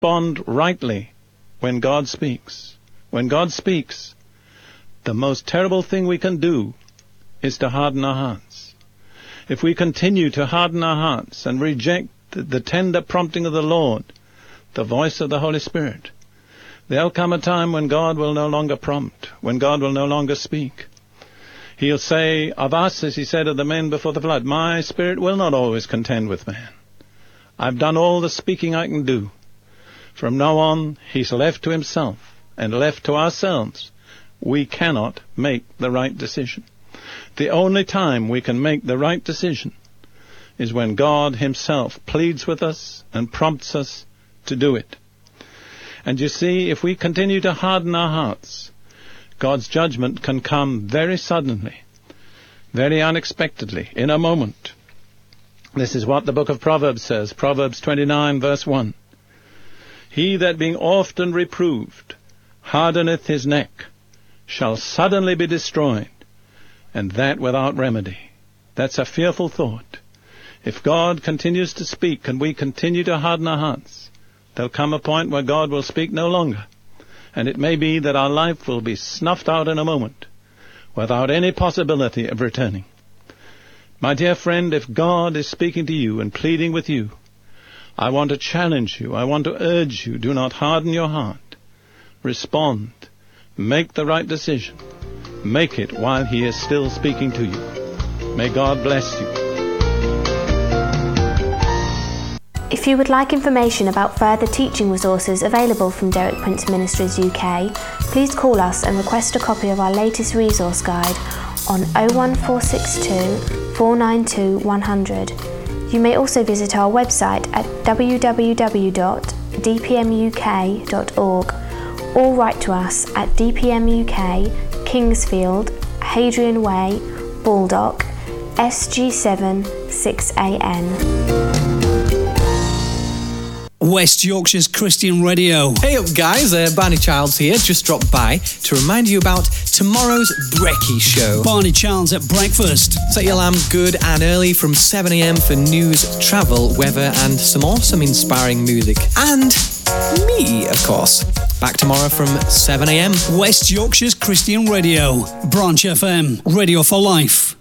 respond rightly when God speaks. When God speaks, the most terrible thing we can do is to harden our hearts. If we continue to harden our hearts and reject the tender prompting of the Lord, the voice of the Holy Spirit, there'll come a time when God will no longer prompt, when God will no longer speak. He'll say of us, as he said of the men before the flood, my spirit will not always contend with man. I've done all the speaking I can do. From now on, he's left to himself and left to ourselves. We cannot make the right decision. The only time we can make the right decision is when God himself pleads with us and prompts us to do it. And you see, if we continue to harden our hearts, God's judgment can come very suddenly, very unexpectedly, in a moment. This is what the book of Proverbs says, Proverbs 29, verse 1. He that being often reproved hardeneth his neck shall suddenly be destroyed, and that without remedy. That's a fearful thought. If God continues to speak and we continue to harden our hearts, there'll come a point where God will speak no longer. And it may be that our life will be snuffed out in a moment, without any possibility of returning. My dear friend, if God is speaking to you and pleading with you, I want to challenge you, I want to urge you, do not harden your heart. Respond. Make the right decision. Make it while he is still speaking to you. May God bless you. If you would like information about further teaching resources available from Derek Prince Ministries UK, please call us and request a copy of our latest resource guide on 01462 492 100. You may also visit our website at www.dpmuk.org or write to us at DPM UK, Kingsfield, Hadrian Way, Baldock, SG7 6AN. West Yorkshire's Christian Radio. Hey up guys, Barney Childs here, just dropped by to remind you about tomorrow's Brekkie Show. Barney Childs at breakfast. Set your alarm good and early from 7am for news, travel, weather and some awesome inspiring music. And me, of course. Back tomorrow from 7am. West Yorkshire's Christian Radio. Branch FM. Radio for life.